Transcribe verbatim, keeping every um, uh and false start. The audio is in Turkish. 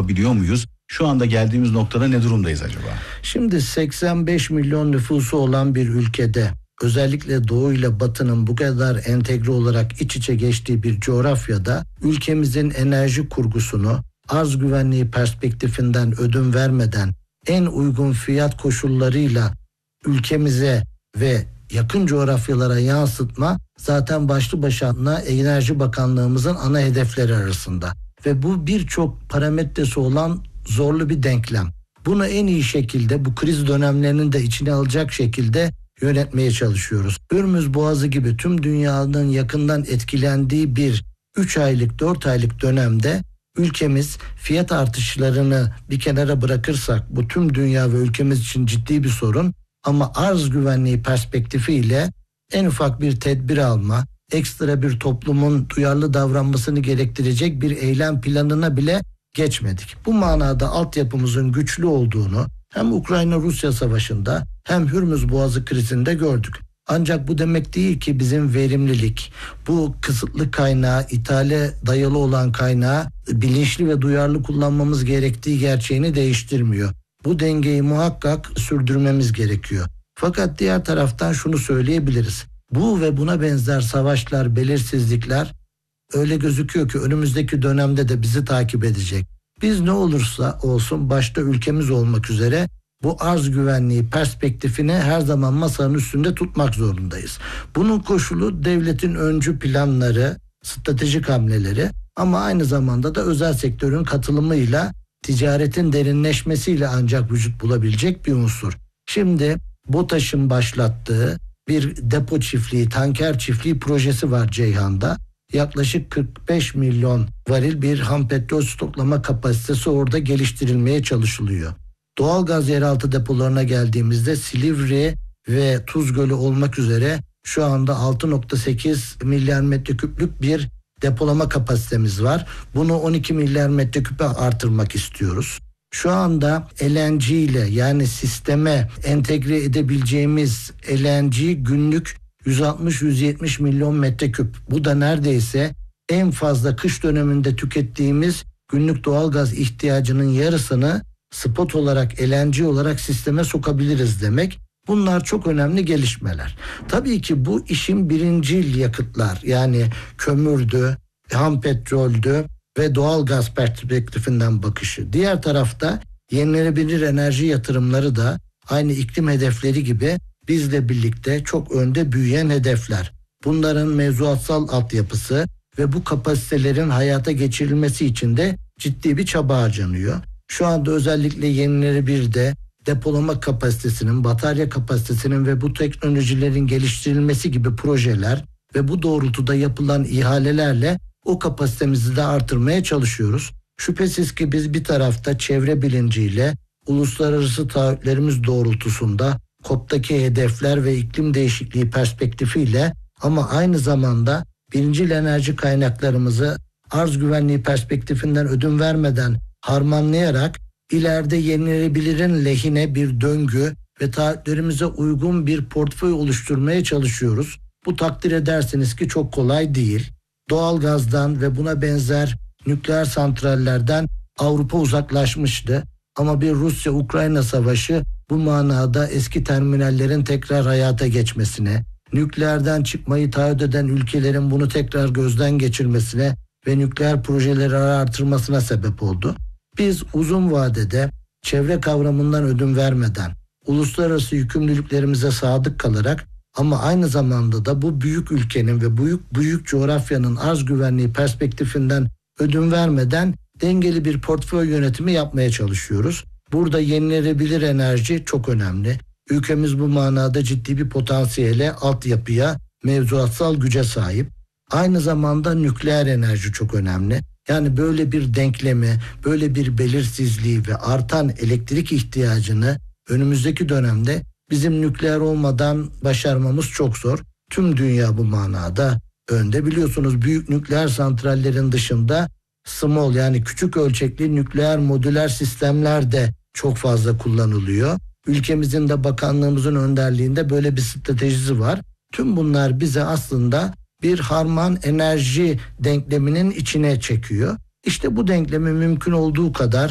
yapabiliyor muyuz? Şu anda geldiğimiz noktada ne durumdayız acaba? Şimdi seksen beş milyon nüfusu olan bir ülkede, özellikle Doğu ile Batı'nın bu kadar entegre olarak iç içe geçtiği bir coğrafyada ülkemizin enerji kurgusunu arz güvenliği perspektifinden ödün vermeden en uygun fiyat koşullarıyla ülkemize ve yakın coğrafyalara yansıtma zaten başlı başına Enerji Bakanlığımızın ana hedefleri arasında. Ve bu birçok parametresi olan zorlu bir denklem. Bunu en iyi şekilde bu kriz dönemlerinin de içine alacak şekilde yönetmeye çalışıyoruz. Hürmüz Boğazı gibi tüm dünyanın yakından etkilendiği bir üç aylık dört aylık dönemde ülkemiz fiyat artışlarını bir kenara bırakırsak bu tüm dünya ve ülkemiz için ciddi bir sorun, ama arz güvenliği perspektifiyle en ufak bir tedbir alma, ekstra bir toplumun duyarlı davranmasını gerektirecek bir eylem planına bile geçmedik. Bu manada altyapımızın güçlü olduğunu hem Ukrayna-Rusya savaşında hem Hürmüz Boğazı krizinde gördük. Ancak bu demek değil ki bizim verimlilik, bu kısıtlı kaynağı, ithale dayalı olan kaynağı bilinçli ve duyarlı kullanmamız gerektiği gerçeğini değiştirmiyor. Bu dengeyi muhakkak sürdürmemiz gerekiyor. Fakat diğer taraftan şunu söyleyebiliriz. Bu ve buna benzer savaşlar, belirsizlikler öyle gözüküyor ki önümüzdeki dönemde de bizi takip edecek. Biz ne olursa olsun başta ülkemiz olmak üzere bu arz güvenliği perspektifini her zaman masanın üstünde tutmak zorundayız. Bunun koşulu devletin öncü planları, stratejik hamleleri ama aynı zamanda da özel sektörün katılımıyla, ticaretin derinleşmesiyle ancak vücut bulabilecek bir unsur. Şimdi BOTAŞ'ın başlattığı bir depo çiftliği, tanker çiftliği projesi var Ceyhan'da. Yaklaşık kırk beş milyon varil bir ham petrol stoklama kapasitesi orada geliştirilmeye çalışılıyor. Doğalgaz yeraltı depolarına geldiğimizde Silivri ve Tuz Gölü olmak üzere şu anda altı nokta sekiz milyar metreküplük bir depolama kapasitemiz var. Bunu on iki milyar metreküpe artırmak istiyoruz. Şu anda L N G ile, yani sisteme entegre edebileceğimiz L N G günlük yüz altmış yüz yetmiş milyon metreküp. Bu da neredeyse en fazla kış döneminde tükettiğimiz günlük doğalgaz ihtiyacının yarısını spot olarak, L N G olarak sisteme sokabiliriz demek. Bunlar çok önemli gelişmeler. Tabii ki bu işin birincil yakıtlar, yani kömürdü, ham petroldü ve doğalgaz perspektifinden bakışı. Diğer tarafta yenilenebilir enerji yatırımları da aynı iklim hedefleri gibi bizle birlikte çok önde büyüyen hedefler. Bunların mevzuatsal altyapısı ve bu kapasitelerin hayata geçirilmesi için de ciddi bir çaba harcanıyor. Şu anda özellikle yenilenebilirde depolama kapasitesinin, batarya kapasitesinin ve bu teknolojilerin geliştirilmesi gibi projeler ve bu doğrultuda yapılan ihalelerle o kapasitemizi de artırmaya çalışıyoruz. Şüphesiz ki biz bir tarafta çevre bilinciyle, uluslararası taahhütlerimiz doğrultusunda C O P'taki hedefler ve iklim değişikliği perspektifiyle, ama aynı zamanda birincil enerji kaynaklarımızı arz güvenliği perspektifinden ödün vermeden harmanlayarak ileride yenilenebilirin lehine bir döngü ve taahhütlerimize uygun bir portföy oluşturmaya çalışıyoruz. Bu takdir edersiniz ki çok kolay değil. Doğalgazdan ve buna benzer nükleer santrallerden Avrupa uzaklaşmıştı. Ama bir Rusya-Ukrayna savaşı bu manada eski terminallerin tekrar hayata geçmesine, nükleerden çıkmayı taahhüt eden ülkelerin bunu tekrar gözden geçirmesine ve nükleer projeleri artırmasına sebep oldu. Biz uzun vadede çevre kavramından ödün vermeden, uluslararası yükümlülüklerimize sadık kalarak ama aynı zamanda da bu büyük ülkenin ve büyük büyük coğrafyanın arz güvenliği perspektifinden ödün vermeden dengeli bir portföy yönetimi yapmaya çalışıyoruz. Burada yenilenebilir enerji çok önemli. Ülkemiz bu manada ciddi bir potansiyele, altyapıya, mevzuatsal güce sahip. Aynı zamanda nükleer enerji çok önemli. Yani böyle bir denklemi, böyle bir belirsizliği ve artan elektrik ihtiyacını önümüzdeki dönemde bizim nükleer olmadan başarmamız çok zor. Tüm dünya bu manada önde. Biliyorsunuz büyük nükleer santrallerin dışında small, yani küçük ölçekli nükleer modüler sistemler de çok fazla kullanılıyor. Ülkemizin de bakanlığımızın önderliğinde böyle bir stratejisi var. Tüm bunlar bize aslında bir harman enerji denkleminin içine çekiyor. İşte bu denklemi mümkün olduğu kadar